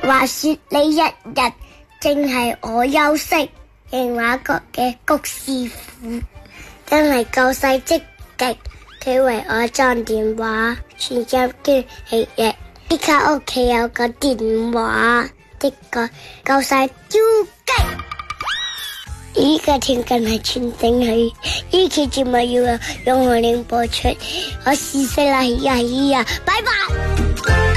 話說你一日正係我休息，映畫局嘅谷師傅真係夠細積極，佢為我裝電話，全入捐起嘅。依家屋企有個電話，的確夠晒焦急。依個天更係全定係，依期節目要用我令播出，我試識啦，拜拜。